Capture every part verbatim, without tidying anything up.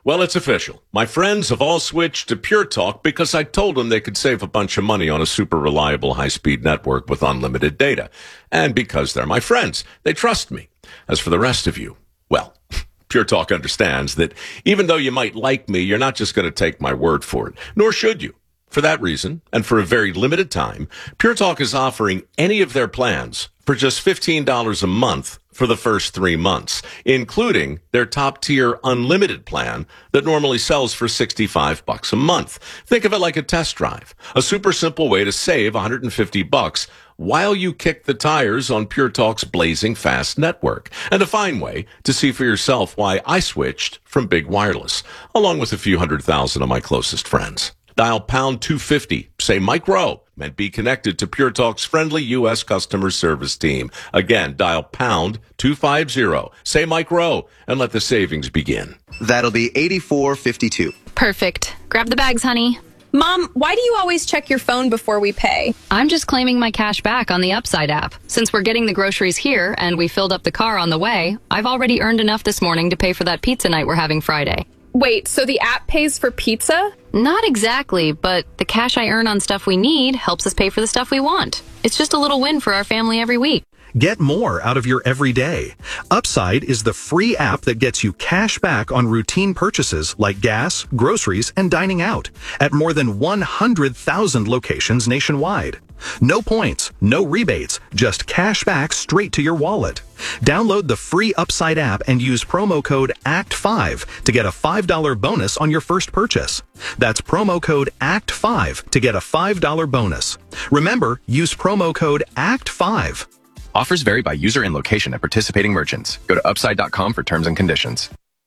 Well, it's official. My friends have all switched to Pure Talk because I told them they could save a bunch of money on a super reliable high-speed network with unlimited data. And because they're my friends, they trust me. As for the rest of you, well, Pure Talk understands that even though you might like me, you're not just going to take my word for it, nor should you. For that reason, and for a very limited time, Pure Talk is offering any of their plans for just fifteen dollars a month for the first three months, including their top-tier unlimited plan that normally sells for sixty-five bucks a month. Think of it like a test drive, a super simple way to save one hundred fifty bucks while you kick the tires on Pure Talk's blazing fast network, and a fine way to see for yourself why I switched from Big Wireless, along with a few hundred thousand of my closest friends. Dial pound two fifty, say Mike Rowe, and be connected to Pure Talk's friendly U S customer service team. Again, dial pound two fifty, say Mike Rowe, and let the savings begin. That'll be eighty-four fifty-two. Perfect. Grab the bags, honey. Mom, why do you always check your phone before we pay? I'm just claiming my cash back on the Upside app. Since we're getting the groceries here and we filled up the car on the way, I've already earned enough this morning to pay for that pizza night we're having Friday. Wait, so the app pays for pizza? Not exactly, but the cash I earn on stuff we need helps us pay for the stuff we want. It's just a little win for our family every week. Get more out of your everyday. Upside is the free app that gets you cash back on routine purchases like gas, groceries, and dining out at more than one hundred thousand locations nationwide. No points, no rebates, just cash back straight to your wallet. Download the free Upside app and use promo code A C T five to get a five dollar bonus on your first purchase. That's promo code A C T five to get a five dollar bonus. Remember, use promo code A C T five. Offers vary by user and location at participating merchants. Go to upside dot com for terms and conditions.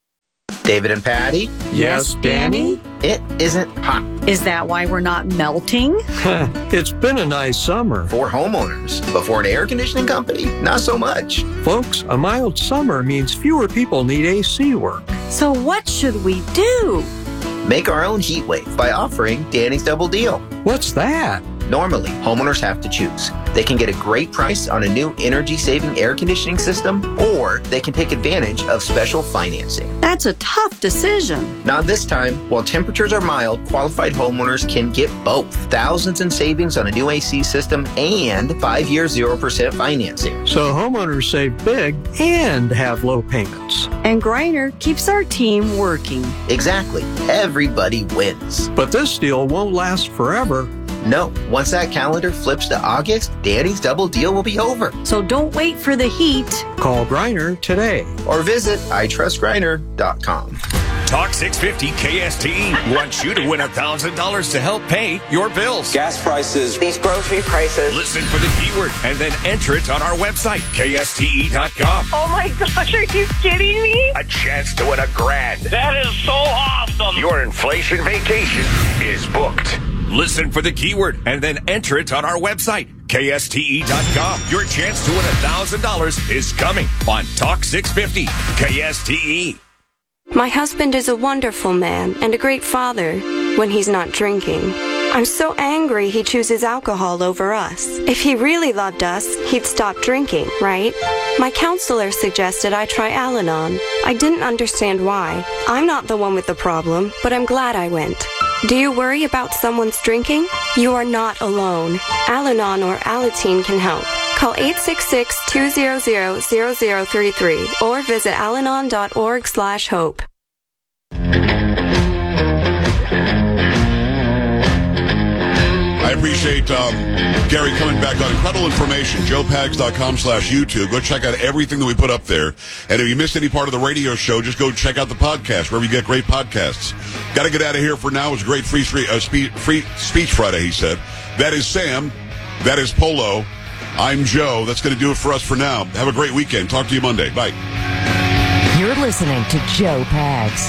David and Patty? Yes, Danny? It isn't hot. Is that why we're not melting? It's been a nice summer. For homeowners, but for an air conditioning company, not so much. Folks, a mild summer means fewer people need A C work. So what should we do? Make our own heat wave by offering Danny's Double Deal. What's that? Normally, homeowners have to choose. They can get a great price on a new energy-saving air conditioning system, or they can take advantage of special financing. That's a tough decision. Not this time. While temperatures are mild, qualified homeowners can get both. Thousands in savings on a new A C system and five-year zero percent financing. So homeowners save big and have low payments. And Greiner keeps our team working. Exactly. Everybody wins. But this deal won't last forever. No, once that calendar flips to August, Danny's Double Deal will be over. So don't wait for the heat. Call Greiner today. Or visit I trust Greiner dot com. Talk six fifty K S T E wants you to win one thousand dollars to help pay your bills. Gas prices. These grocery prices. Listen for the keyword and then enter it on our website, K S T E dot com. Oh my gosh, are you kidding me? A chance to win a grand. That is so awesome. Your inflation vacation is booked. Listen for the keyword and then enter it on our website, K S T E dot com. Your chance to win one thousand dollars is coming on Talk six fifty K S T E. My husband is a wonderful man and a great father when he's not drinking. I'm so angry he chooses alcohol over us. If he really loved us, he'd stop drinking, right? My counselor suggested I try Al-Anon. I didn't understand why. I'm not the one with the problem, but I'm glad I went. Do you worry about someone's drinking? You are not alone. Al-Anon or Alateen can help. Call eight six six, two zero zero, zero zero three three or visit alanon dot org slash hope. I appreciate um, Gary coming back on. Incredible information. joe pags dot com slash YouTube. Go check out everything that we put up there. And if you missed any part of the radio show, just go check out the podcast, wherever you get great podcasts. Got to get out of here for now. It was a great free, free, uh, speech, free speech Friday, he said. That is Sam. That is Polo. I'm Joe. That's going to do it for us for now. Have a great weekend. Talk to you Monday. Bye. You're listening to Joe Pags.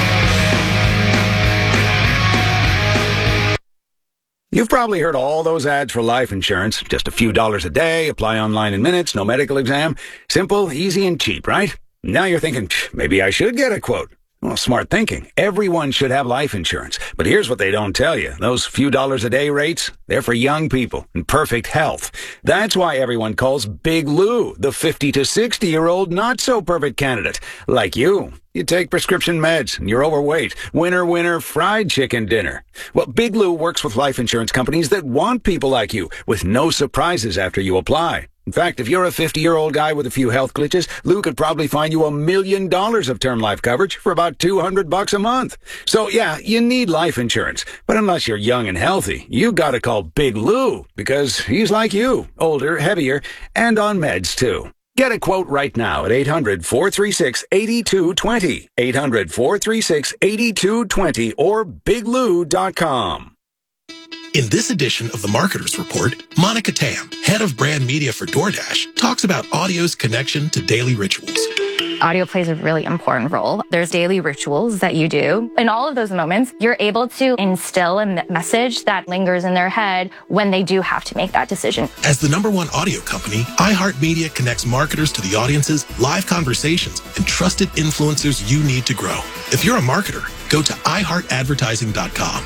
You've probably heard all those ads for life insurance. Just a few dollars a day, apply online in minutes, no medical exam. Simple, easy, and cheap, right? Now you're thinking, maybe I should get a quote. Well, smart thinking. Everyone should have life insurance. But here's what they don't tell you. Those few dollars a day rates, they're for young people in perfect health. That's why everyone calls Big Lou the fifty to sixty-year-old not-so-perfect candidate. Like you. You take prescription meds, and you're overweight. Winner, winner, fried chicken dinner. Well, Big Lou works with life insurance companies that want people like you, with no surprises after you apply. In fact, if you're a fifty-year-old guy with a few health glitches, Lou could probably find you a million dollars of term life coverage for about two hundred bucks a month. So yeah, you need life insurance. But unless you're young and healthy, you gotta call Big Lou, because he's like you, older, heavier, and on meds too. Get a quote right now at eight hundred, four three six, eight two two zero, eight hundred, four three six, eight two two zero, or big lou dot com. In this edition of the Marketers Report, Monica Tam, head of brand media for DoorDash, talks about audio's connection to daily rituals. Audio plays a really important role. There's daily rituals that you do. In all of those moments, you're able to instill a message that lingers in their head when they do have to make that decision. As the number one audio company, iHeartMedia connects marketers to the audiences, live conversations, and trusted influencers you need to grow. If you're a marketer, go to i heart advertising dot com.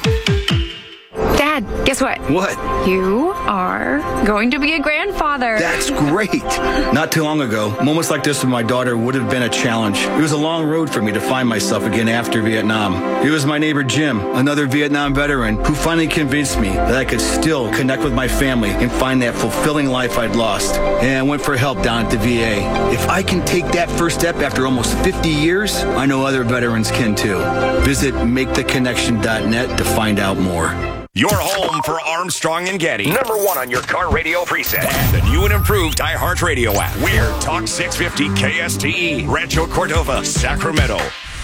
Dad, guess what? What? You are going to be a grandfather. That's great. Not too long ago, moments like this with my daughter would have been a challenge. It was a long road for me to find myself again after Vietnam. It was my neighbor Jim, another Vietnam veteran, who finally convinced me that I could still connect with my family and find that fulfilling life I'd lost. And I went for help down at the V A. If I can take that first step after almost fifty years, I know other veterans can too. Visit make the connection dot net to find out more. Your home for Armstrong and Getty. Number one on your car radio preset. And the new and improved iHeartRadio app. We're Talk six fifty K S T E, Rancho Cordova, Sacramento.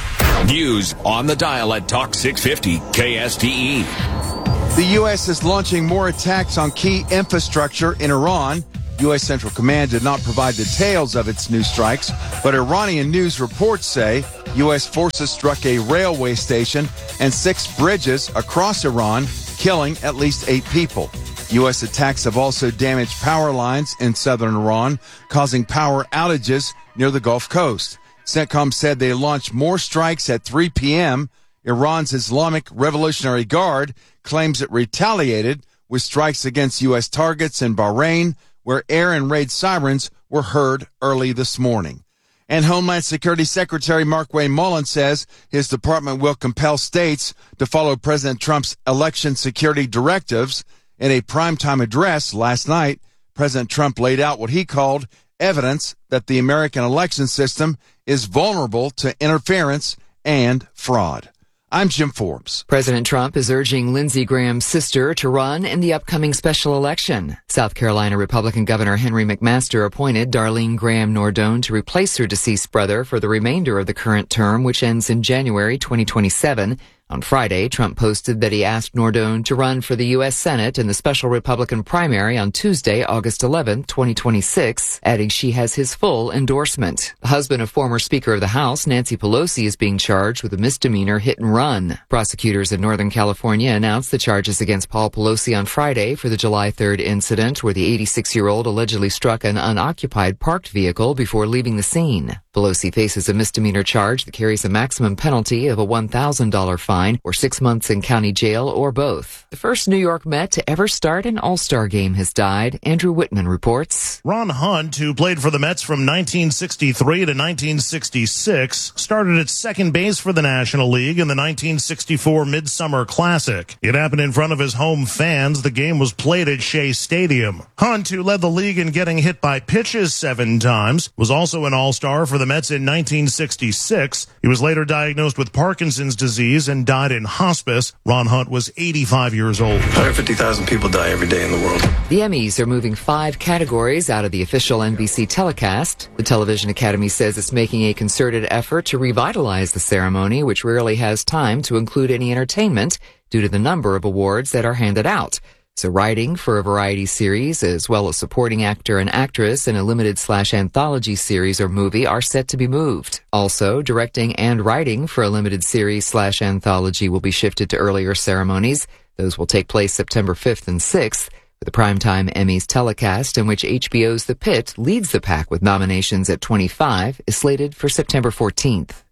News on the dial at Talk six fifty K S T E. The U S is launching more attacks on key infrastructure in Iran. U S Central Command did not provide details of its new strikes, but Iranian news reports say U S forces struck a railway station and six bridges across Iran, killing at least eight people. U S attacks have also damaged power lines in southern Iran, causing power outages near the Gulf Coast. CENTCOM said they launched more strikes at three p.m. Iran's Islamic Revolutionary Guard claims it retaliated with strikes against U S targets in Bahrain, where air and raid sirens were heard early this morning. And Homeland Security Secretary Markwayne Mullins says his department will compel states to follow President Trump's election security directives. In a primetime address last night, President Trump laid out what he called evidence that the American election system is vulnerable to interference and fraud. I'm Jim Forbes. President Trump is urging Lindsey Graham's sister to run in the upcoming special election. South Carolina Republican Governor Henry McMaster appointed Darlene Graham Nordone to replace her deceased brother for the remainder of the current term, which ends in January twenty twenty-seven. On Friday, Trump posted that he asked Nordone to run for the U S Senate in the special Republican primary on Tuesday, August eleventh, twenty twenty-six, adding she has his full endorsement. The husband of former Speaker of the House, Nancy Pelosi, is being charged with a misdemeanor hit and run. Prosecutors in Northern California announced the charges against Paul Pelosi on Friday for the July third incident where the eighty-six-year-old allegedly struck an unoccupied parked vehicle before leaving the scene. Pelosi faces a misdemeanor charge that carries a maximum penalty of a one thousand dollars fine or six months in county jail or both. The first New York Met to ever start an All-Star game has died. Andrew Whitman reports. Ron Hunt, who played for the Mets from nineteen sixty-three to nineteen sixty-six, started at second base for the National League in the nineteen sixty-four Midsummer Classic. It happened in front of his home fans. The game was played at Shea Stadium. Hunt, who led the league in getting hit by pitches seven times, was also an All-Star for the Mets in nineteen sixty-six. He was later diagnosed with Parkinson's disease and died in hospice. Ron Hunt was eighty-five years old. one hundred fifty thousand people die every day in the world. The Emmys are moving five categories out of the official N B C telecast. The Television Academy says it's making a concerted effort to revitalize the ceremony, which rarely has time to include any entertainment due to the number of awards that are handed out. So writing for a variety series, as well as supporting actor and actress in a limited slash anthology series or movie, are set to be moved. Also, directing and writing for a limited series slash anthology will be shifted to earlier ceremonies. Those will take place September fifth and sixth. The primetime Emmys telecast, in which H B O's The Pit leads the pack with nominations at twenty-five, is slated for September fourteenth.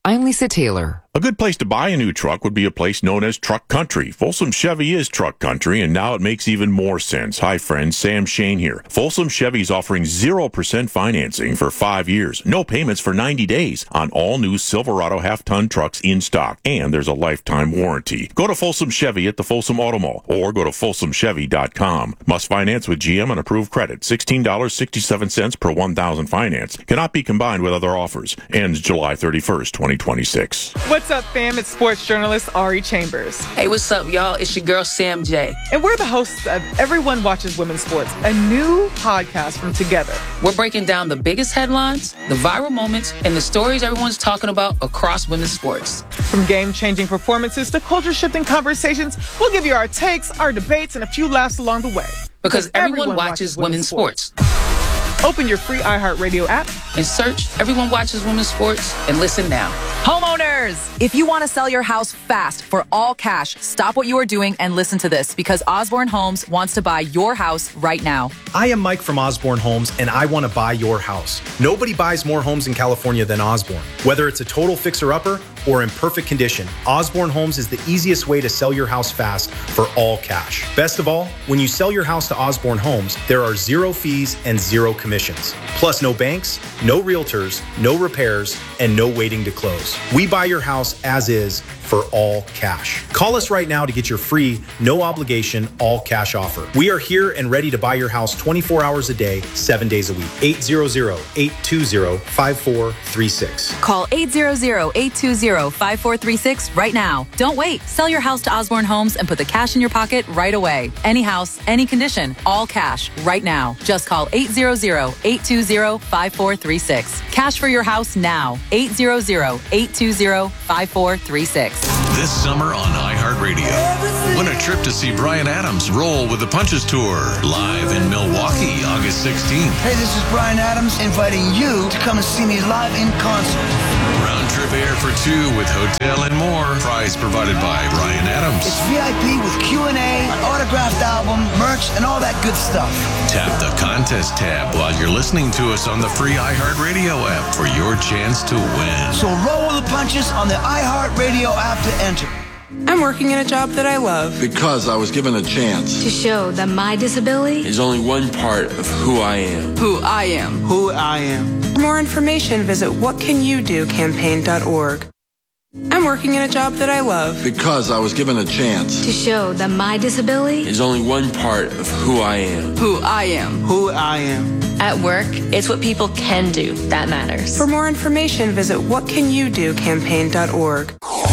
I'm Lisa Taylor. A good place to buy a new truck would be a place known as Truck Country. Folsom Chevy is Truck Country, and now it makes even more sense. Hi, friends. Sam Shane here. Folsom Chevy is offering zero percent financing for five years. No payments for ninety days on all new Silverado half-ton trucks in stock. And there's a lifetime warranty. Go to Folsom Chevy at the Folsom Auto Mall or go to folsom chevy dot com. Must finance with G M on approved credit. sixteen dollars and sixty-seven cents per one thousand finance. Cannot be combined with other offers. Ends July thirty-first, twenty twenty-six. What's up, fam? It's sports journalist Ari Chambers. Hey, what's up, y'all? It's your girl, Sam J. And we're the hosts of Everyone Watches Women's Sports, a new podcast from Together. We're breaking down the biggest headlines, the viral moments, and the stories everyone's talking about across women's sports. From game-changing performances to culture-shifting conversations, we'll give you our takes, our debates, and a few laughs along the way. Because, because everyone, everyone watches, watches women's sports. sports. Open your free iHeartRadio app and search Everyone Watches Women's Sports and listen now. Homeowners, if you want to sell your house fast for all cash, stop what you are doing and listen to this, because Osborne Homes wants to buy your house right now. I am Mike from Osborne Homes, and I want to buy your house. Nobody buys more homes in California than Osborne. Whether it's a total fixer-upper or in perfect condition, Osborne Homes is the easiest way to sell your house fast for all cash. Best of all, when you sell your house to Osborne Homes, there are zero fees and zero commissions. Plus no banks, no realtors, no repairs, and no waiting to close. We buy your house as is for all cash. Call us right now to get your free, no obligation, all cash offer. We are here and ready to buy your house twenty-four hours a day, seven days a week. eight hundred, eight two zero, five four three six. Call eight hundred, eight two zero, five four three six right now. Don't wait. Sell your house to Osborne Homes and put the cash in your pocket right away. Any house, any condition, all cash right now. Just call eight hundred, eight two zero, five four three six. Cash for your house now. eight hundred, eight two zero, five four three six. This summer on iHeartRadio, win a trip to see Bryan Adams roll with the Punches Tour live in Milwaukee, August sixteenth. Hey, this is Bryan Adams inviting you to come and see me live in concert. Round trip air for two with hotel and more. Prize provided by Bryan Adams. It's V I P with Q and A, an autographed album, merch, and all that good stuff. Tap the contest tab while you're listening to us on the free iHeartRadio app for your chance to win. So roll with the punches on the iHeartRadio app to enter. I'm working in a job that I love. Because I was given a chance. To show that my disability is only one part of who I am. Who I am. Who I am. For more information, visit what can you do campaign dot org. I'm working in a job that I love. Because I was given a chance. To show that my disability is only one part of who I am. Who I am. Who I am. At work, it's what people can do that matters. For more information, visit what can you do campaign dot org.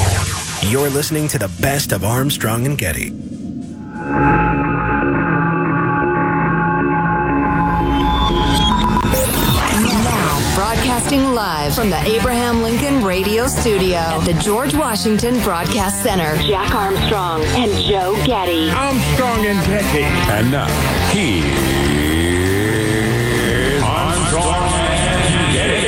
You're listening to the best of Armstrong and Getty. Now, broadcasting live from the Abraham Lincoln Radio Studio at the George Washington Broadcast Center. Jack Armstrong and Joe Getty. Armstrong and Getty. And now, here's Armstrong and Getty.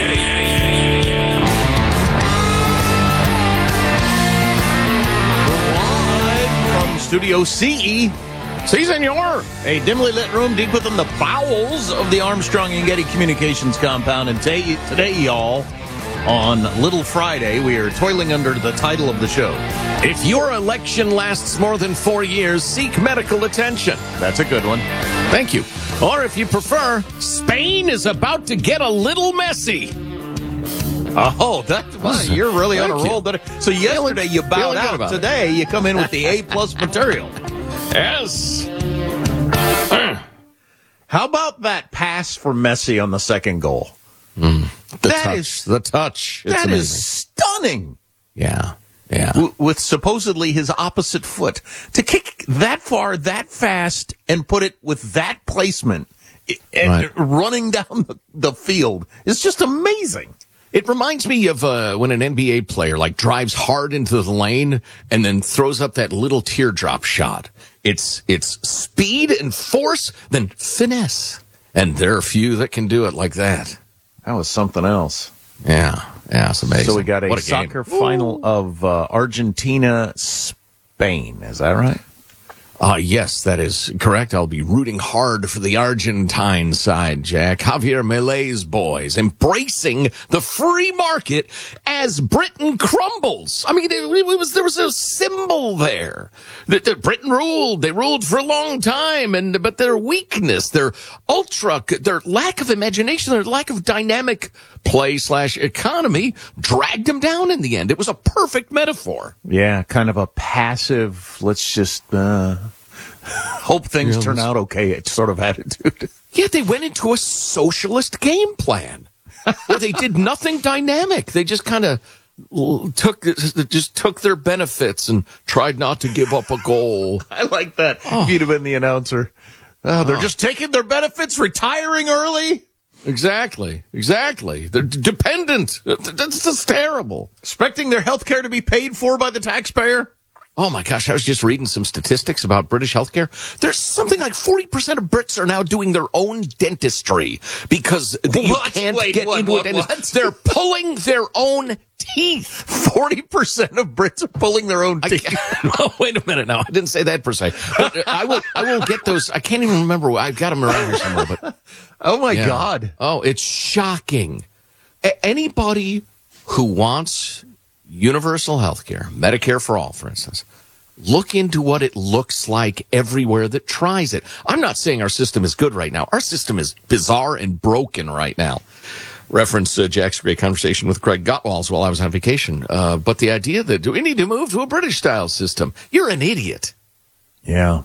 Studio C E, Si, senor. A dimly lit room deep within the bowels of the Armstrong and Getty Communications compound. And today, today, y'all, on Little Friday, we are toiling under the title of the show. If your election lasts more than four years, seek medical attention. That's a good one. Thank you. Or if you prefer, Spain is about to get a little messy. Oh, that wow, you're really on a roll. You. So yesterday you bowed out. Today you come in with the A-plus material. Yes. How about that pass for Messi on the second goal? Mm, the that touch. is the touch. It's that amazing. is stunning. Yeah, yeah. W- with supposedly his opposite foot. To kick that far, that fast, and put it with that placement, and right. running down the, the field is just amazing. It reminds me of uh, when an N B A player like drives hard into the lane and then throws up that little teardrop shot. It's it's speed and force, then finesse. And there are few that can do it like that. That was something else. Yeah, yeah, it's amazing. So we got a, a soccer game. final Ooh. of uh, Argentina-Spain. Is that right? Uh, yes, that is correct. I'll be rooting hard for the Argentine side, Jack. Javier Milei's boys embracing the free market as Britain crumbles. I mean, it, it was there was a symbol there that, that Britain ruled. They ruled for a long time, and but their weakness, their ultra, their lack of imagination, their lack of dynamic play slash economy dragged them down in the end. It was a perfect metaphor. Yeah, kind of a passive, let's just uh, hope things Yeah, turn let's- out okay, it's sort of attitude. Yeah, they went into a socialist game plan where they did nothing dynamic. They just kind of took just took their benefits and tried not to give up a goal. I like that. If you'd have been the announcer. Oh, they're Oh. just taking their benefits, retiring early. Exactly, exactly. They're d- dependent. That's just terrible. Expecting their health care to be paid for by the taxpayer. Oh my gosh, I was just reading some statistics about British healthcare. There's something like forty percent of Brits are now doing their own dentistry because you What? can't Wait, get what, into what, a dentist. what? They're pulling their own teeth. forty percent of Brits are pulling their own I teeth. can't- oh, wait a minute now. I didn't say that per se. But I will I will get those. I can't even remember. I've got them around here somewhere. But Oh, my yeah. God. Oh, it's shocking. A- anybody who wants universal health care, Medicare for all, for instance, look into what it looks like everywhere that tries it. I'm not saying our system is good right now. Our system is bizarre and broken right now. Reference uh, Jack's great conversation with Craig Gottwalls while I was on vacation. Uh, but the idea that do we need to move to a British-style system? You're an idiot. Yeah.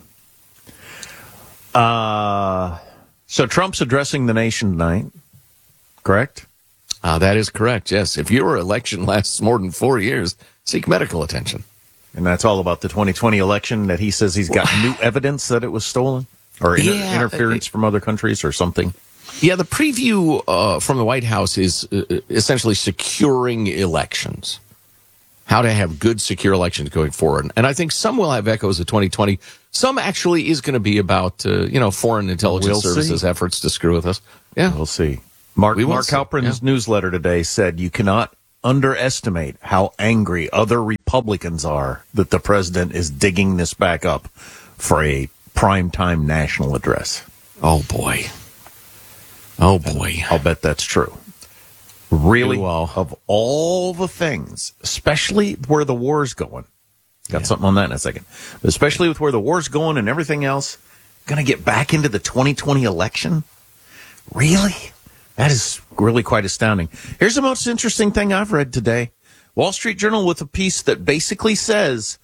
Uh, so Trump's addressing the nation tonight, correct? Uh, that is correct, yes. If your election lasts more than four years, seek medical attention. And that's all about the twenty twenty election that he says he's got new evidence that it was stolen or inter- Yeah, interference it- from other countries or something. Yeah, the preview uh, from the White House is uh, essentially securing elections. How to have good, secure elections going forward. And I think some will have echoes of twenty twenty. Some actually is going to be about, uh, you know, foreign intelligence We'll services see. efforts to screw with us. Yeah. We'll see. Mark, We will Mark see, Halperin's newsletter today said you cannot underestimate how angry other Republicans are that the president is digging this back up for a primetime national address. Oh, boy. Oh, boy. I'll bet that's true. Really, Well, of all the things, especially where the war's going, got something on that in a second, but especially with where the war's going and everything else, going to get back into the twenty twenty election? Really? That is really quite astounding. Here's the most interesting thing I've read today. Wall Street Journal with a piece that basically says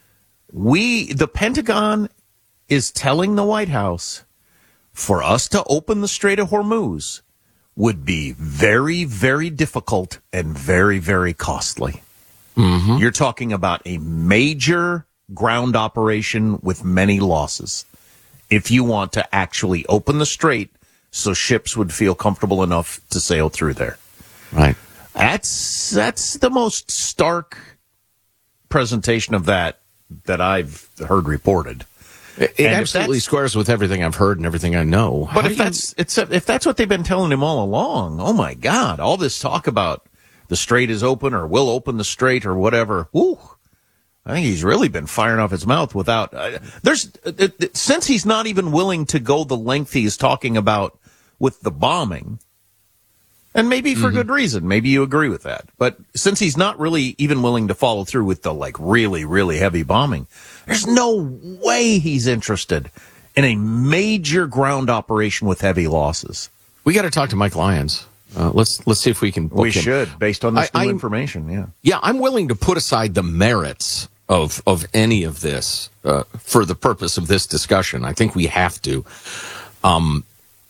we, the Pentagon is telling the White House for us to open the Strait of Hormuz would be very, very difficult and very, very costly. Mm-hmm. You're talking about a major ground operation with many losses. If you want to actually open the strait so ships would feel comfortable enough to sail through there. Right. That's that's the most stark presentation of that that I've heard reported. It, it And if absolutely that's- squares with everything I've heard and everything I know. But How if do you- that's it's if that's what they've been telling him all along, oh my God! All this talk about the strait is open or will open the strait or whatever. Woo! I think he's really been firing off his mouth without. Uh, there's uh, uh, since he's not even willing to go the length he's talking about with the bombing, and maybe for good reason. Maybe you agree with that. But since he's not really even willing to follow through with the like really really heavy bombing, there's no way he's interested in a major ground operation with heavy losses. We got to talk to Mike Lyons. Uh, let's let's see if we can. Book We him. should, based on this I- new I'm- information. Yeah. Yeah, I'm willing to put aside the merits of of any of this uh, for the purpose of this discussion. I think we have to. Um,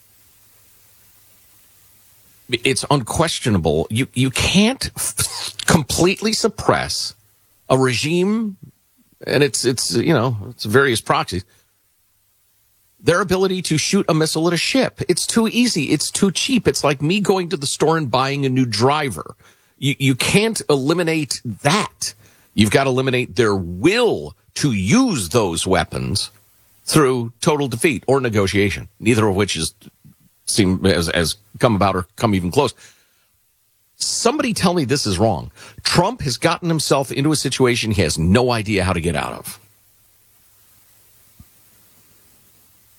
it's unquestionable. You you can't f- completely suppress a regime, and it's it's you know it's various proxies. Their ability to shoot a missile at a ship. It's too easy. It's too cheap. It's like me going to the store and buying a new driver. You, you can't eliminate that. You've got to eliminate their will to use those weapons through total defeat or negotiation, neither of which is seem as, has come about or come even close. Somebody tell me this is wrong. Trump has gotten himself into a situation he has no idea how to get out of.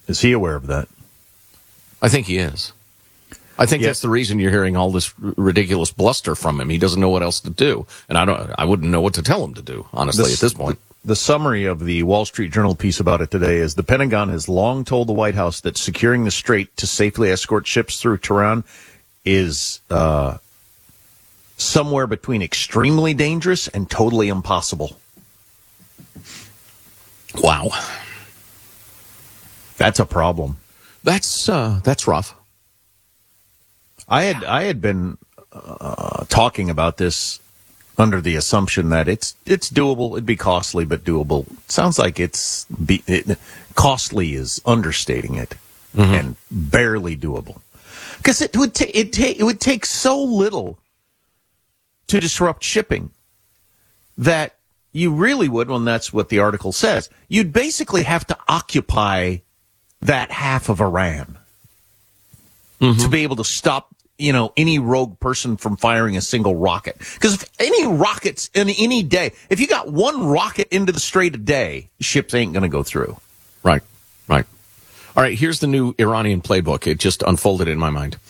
Is he aware of that? I think he is. I think Yeah. that's the reason you're hearing all this r- ridiculous bluster from him. He doesn't know what else to do, and I don't. I wouldn't know what to tell him to do, honestly, The- at this point. The summary of the Wall Street Journal piece about it today is the Pentagon has long told the White House that securing the strait to safely escort ships through Tehran is uh, somewhere between extremely dangerous and totally impossible. Wow. That's a problem. That's uh, that's rough. I had I had been uh, talking about this under the assumption that it's it's doable. It'd be costly, but doable. Sounds like it's be, it, costly is understating it, Mm-hmm. and barely doable. Because it would ta- it take it would take so little to disrupt shipping that you really would, when that's what the article says, you'd basically have to occupy that half of Iran Mm-hmm. to be able to stop, you know, any rogue person from firing a single rocket. Because if any rockets in any day, if you got one rocket into the strait a day, ships ain't going to go through. Right, right. All right, here's the new Iranian playbook. It just unfolded in my mind.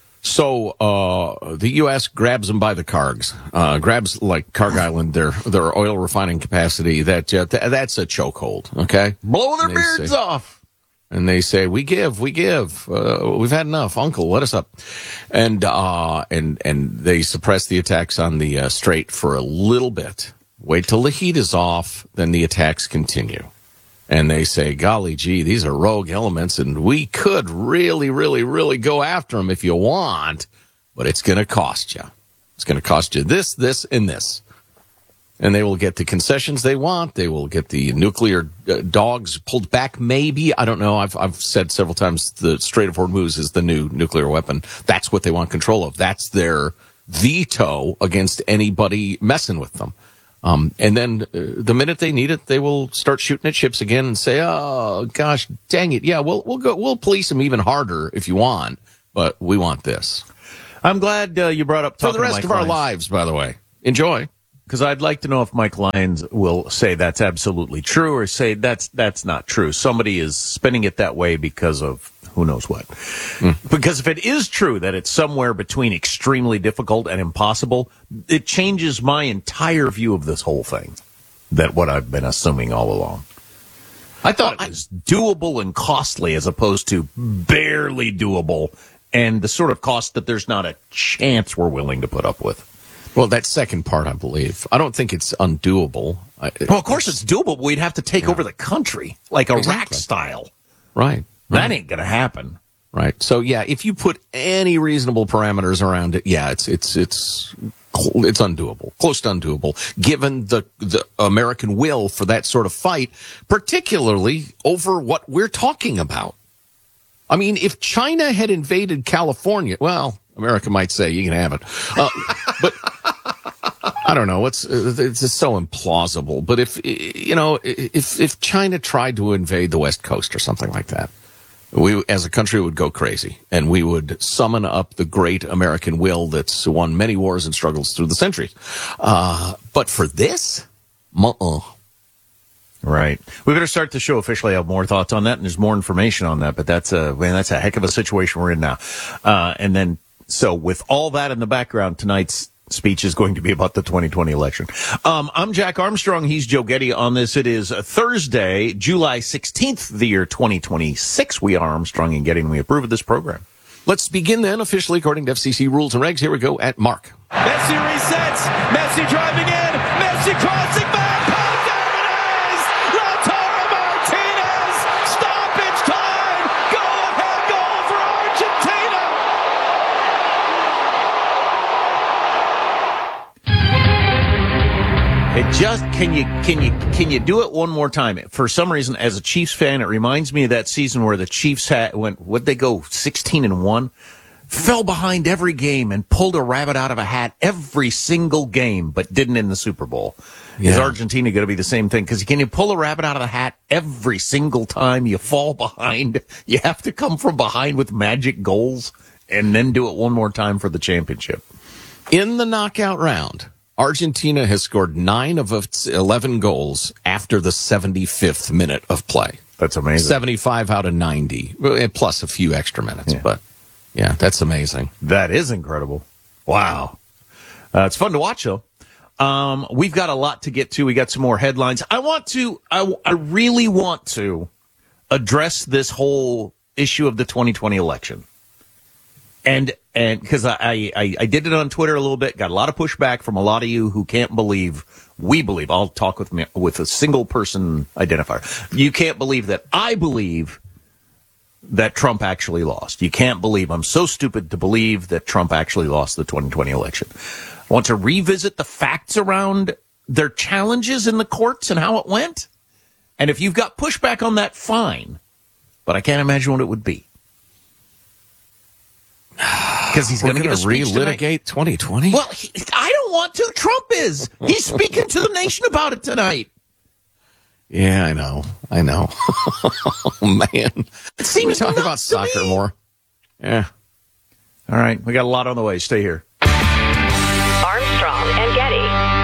So uh, the U S grabs them by the Kargs, uh, grabs like Karg Island, their their oil refining capacity. That uh, th- that's a chokehold. Okay, blow their And they beards say- off. And they say, we give, we give, uh, we've had enough. Uncle, let us up. And, uh, and, and they suppress the attacks on the uh, strait for a little bit. Wait till the heat is off, then the attacks continue. And they say, golly gee, these are rogue elements, and we could really, really, really go after them if you want, but it's going to cost you. It's going to cost you this, this, and this. And they will get the concessions they want. They will get the nuclear uh, dogs pulled back, maybe. I don't know. I've I've said several times the Strait of Hormuz is the new nuclear weapon. That's what they want control of. That's their veto against anybody messing with them. Um, and then uh, the minute they need it, they will start shooting at ships again and say, "Oh gosh, dang it! Yeah, we'll we'll go we'll police them even harder if you want, but we want this." I'm glad uh, you brought up For the talking to rest Mike of our Lyons. lives, by the way. Enjoy. Because I'd like to know if Mike Lyons will say that's absolutely true or say that's that's not true. Somebody is spinning it that way because of who knows what. Mm. Because if it is true that it's somewhere between extremely difficult and impossible, it changes my entire view of this whole thing. That what I've been assuming all along. I thought it was doable and costly as opposed to barely doable and the sort of cost that there's not a chance we're willing to put up with. Well, that second part, I believe. I don't think it's undoable. I, well, of course it's doable, but we'd have to take yeah. over the country, like Iraq exactly. style. Right. That right. ain't going to happen. Right. So, yeah, if you put any reasonable parameters around it, yeah, it's it's it's it's undoable, close to undoable, given the, the American will for that sort of fight, particularly over what we're talking about. I mean, if China had invaded California, well, America might say you can have it. Uh, but I don't know. It's it's just so implausible. But if you know, if if China tried to invade the West Coast or something like that, we as a country would go crazy, and we would summon up the great American will that's won many wars and struggles through the centuries. Uh, but for this, uh-uh. Right. We better start the show officially. I have more thoughts on that, and there's more information on that. But that's a man, that's a heck of a situation we're in now. Uh, and then, so with all that in the background, tonight's speech is going to be about the twenty twenty election. Um, I'm Jack Armstrong. He's Joe Getty on this. It is Thursday, July sixteenth, the year twenty twenty-six. We are Armstrong and Getty, and we approve of this program. Let's begin then, officially according to F C C rules and regs. Here we go at Mark. Messi resets. Messi driving in. Messi crossing back. It just can you can you can you do it one more time? For some reason, as a Chiefs fan, it reminds me of that season where the Chiefs had went would they go sixteen and one, fell behind every game and pulled a rabbit out of a hat every single game, but didn't in the Super Bowl. Yeah. Is Argentina going to be the same thing? Because can you pull a rabbit out of the hat every single time you fall behind? You have to come from behind with magic goals and then do it one more time for the championship. In the knockout round, Argentina has scored nine of its eleven goals after the seventy-fifth minute of play. That's amazing. seventy-five out of ninety, plus a few extra minutes. Yeah. But, yeah, that's amazing. That is incredible. Wow. Uh, it's fun to watch, though. Um, we've got a lot to get to. We got some more headlines. I want to, I, I really want to address this whole issue of the twenty twenty election. And, and, cause I, I, I did it on Twitter a little bit, got a lot of pushback from a lot of you who can't believe, we believe, I'll talk with me, with a single person identifier. You can't believe that I believe that Trump actually lost. You can't believe, I'm so stupid to believe that Trump actually lost the twenty twenty election. I want to revisit the facts around their challenges in the courts and how it went. And if you've got pushback on that, fine. But I can't imagine what it would be. Because he's going to relitigate twenty twenty. Well, he, I don't want to. Trump is. He's speaking to the nation about it tonight. Yeah, I know. I know. Oh, man. It seems we talk about soccer me. more. Yeah. All right. We got a lot on the way. Stay here. Armstrong and Getty.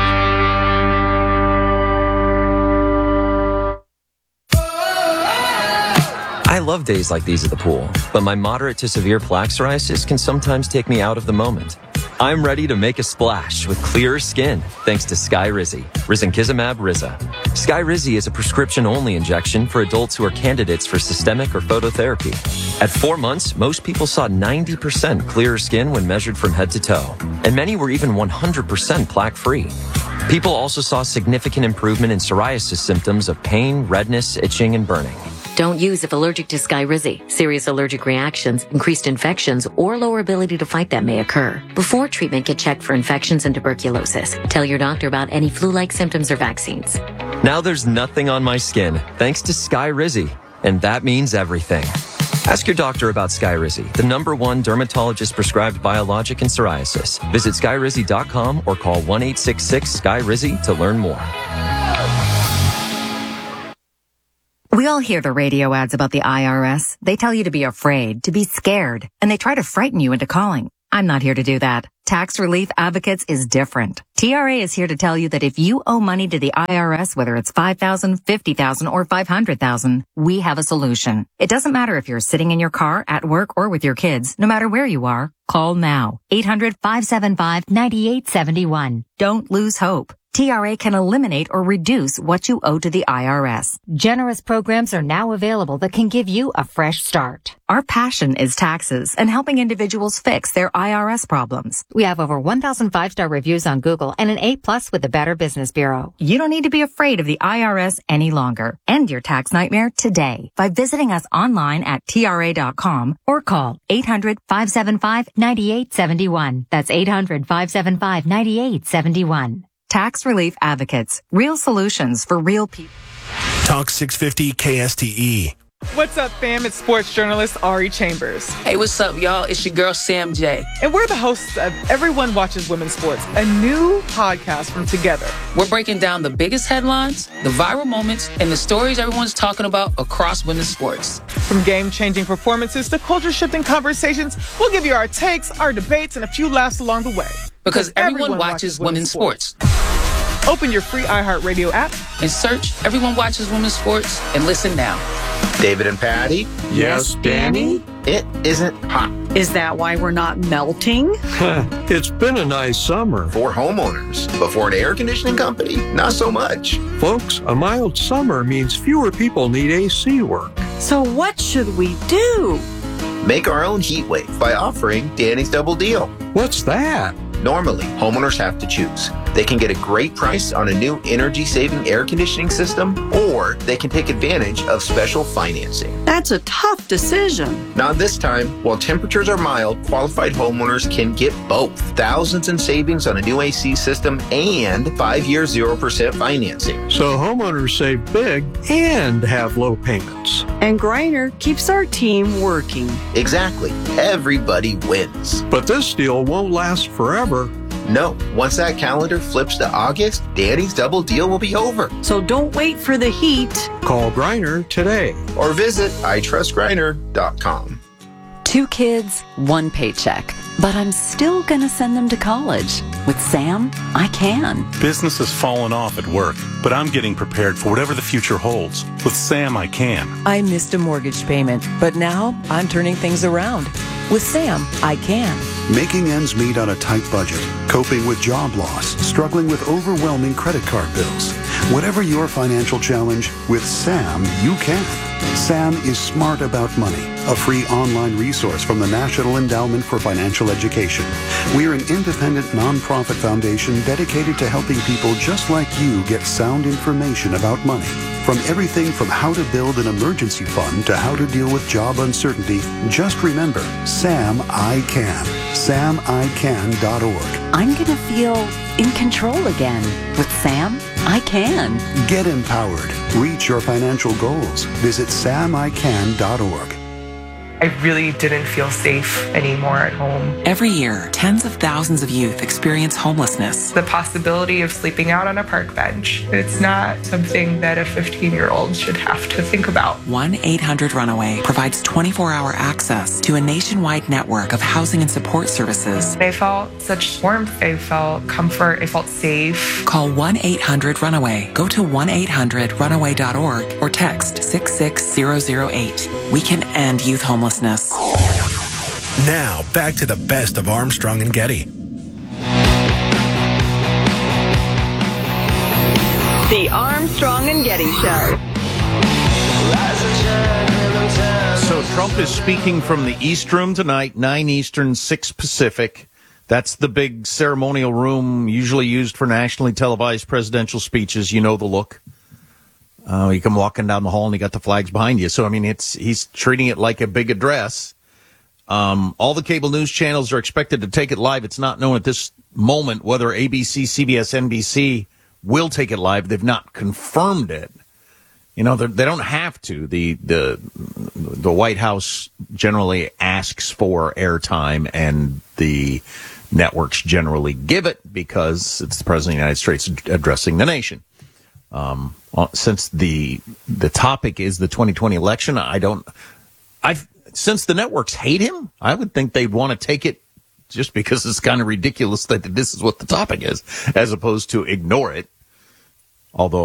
I love days like these at the pool, but my moderate to severe plaque psoriasis can sometimes take me out of the moment. I'm ready to make a splash with clearer skin thanks to Skyrizi, risankizumab Riza. Skyrizi is a prescription-only injection for adults who are candidates for systemic or phototherapy. At four months, most people saw ninety percent clearer skin when measured from head to toe, and many were even one hundred percent plaque-free. People also saw significant improvement in psoriasis symptoms of pain, redness, itching, and burning. Don't use if allergic to Skyrizi. Serious allergic reactions, increased infections, or lower ability to fight them may occur. Before treatment, get checked for infections and tuberculosis. Tell your doctor about any flu-like symptoms or vaccines. Now there's nothing on my skin thanks to Skyrizi, and that means everything. Ask your doctor about Skyrizi, the number one dermatologist-prescribed biologic in psoriasis. Visit skyrizi dot com or call one eight six six Sky Rizi to learn more. We all hear the radio ads about the I R S. They tell you to be afraid, to be scared, and they try to frighten you into calling. I'm not here to do that. Tax Relief Advocates is different. T R A is here to tell you that if you owe money to the I R S, whether it's five thousand dollars, fifty thousand dollars, or five hundred thousand dollars, we have a solution. It doesn't matter if you're sitting in your car, at work, or with your kids. No matter where you are, call now. eight hundred, five seven five, nine eight seven one. Don't lose hope. T R A can eliminate or reduce what you owe to the I R S. Generous programs are now available that can give you a fresh start. Our passion is taxes and helping individuals fix their I R S problems. We have over one thousand five-star reviews on Google and an A plus with the Better Business Bureau. You don't need to be afraid of the I R S any longer. End your tax nightmare today by visiting us online at T R A dot com or call eight hundred, five seven five, nine eight seven one. That's eight hundred, five seven five, nine eight seven one. Tax Relief Advocates. Real solutions for real people. Talk six fifty K S T E. What's up, fam? It's sports journalist Ari Chambers. Hey, what's up, y'all? It's your girl, Sam J. And we're the hosts of Everyone Watches Women's Sports, a new podcast from Together. We're breaking down the biggest headlines, the viral moments, and the stories everyone's talking about across women's sports. From game-changing performances to culture-shifting conversations, we'll give you our takes, our debates, and a few laughs along the way. Because everyone, everyone watches, watches women's sports. sports. Open your free iHeartRadio app and search Everyone Watches Women's Sports and listen now. David and Patty? Yes, Danny? It isn't hot. Is that why we're not melting? It's been a nice summer. For homeowners, but for an air conditioning company, not so much. Folks, a mild summer means fewer people need A C work. So what should we do? Make our own heat wave by offering Danny's Double Deal. What's that? Normally, homeowners have to choose. They can get a great price on a new energy-saving air conditioning system, or they can take advantage of special financing. That's a tough decision. Not this time. While temperatures are mild, qualified homeowners can get both. Thousands in savings on a new A C system and five-year zero percent financing. So homeowners save big and have low payments. And Griner keeps our team working. Exactly. Everybody wins. But this deal won't last forever. No, once that calendar flips to August, Danny's Double Deal will be over. So don't wait for the heat. Call Griner today. Or visit i trust griner dot com. Two kids, one paycheck. but I'm still going to send them to college. With Sam, I can. Business has fallen off at work, but I'm getting prepared for whatever the future holds. With Sam, I can. I missed a mortgage payment, but now I'm turning things around. With Sam, I can. Making ends meet on a tight budget, coping with job loss, struggling with overwhelming credit card bills. Whatever your financial challenge, with Sam, you can. Sam is Smart About Money, a free online resource from the National Endowment for Financial Education. We're an independent nonprofit foundation dedicated to helping people just like you get sound information about money. From everything from how to build an emergency fund to how to deal with job uncertainty, just remember, Sam I Can. Sam I Can dot org. I'm going to feel in control again. With Sam, I can. Get empowered. Reach your financial goals. Visit Sam I Can dot org. I really didn't feel safe anymore at home. Every year, tens of thousands of youth experience homelessness. The possibility of sleeping out on a park bench, it's not something that a fifteen-year-old should have to think about. one eight hundred runaway provides twenty-four hour access to a nationwide network of housing and support services. I felt such warmth. I felt comfort. I felt safe. Call one eight hundred runaway. Go to one eight hundred runaway dot org or text six six zero zero eight. We can end youth homelessness. Now, back to the best of Armstrong and Getty. The Armstrong and Getty Show. So Trump is speaking from the East Room tonight, nine Eastern, six Pacific. That's the big ceremonial room usually used for nationally televised presidential speeches. You know the look. Uh, you come walking down the hall and you got the flags behind you. So, I mean, it's he's treating it like a big address. Um, all the cable news channels are expected to take it live. It's not known at this moment whether A B C, C B S, N B C will take it live. They've not confirmed it. You know, they don't have to. The, the, the White House generally asks for airtime, and the networks generally give it because it's the President of the United States addressing the nation. Um, since the the topic is the twenty twenty election, I don't. I've since the networks hate him, I would think they'd want to take it just because it's kind of ridiculous that this is what the topic is, as opposed to ignore it. Although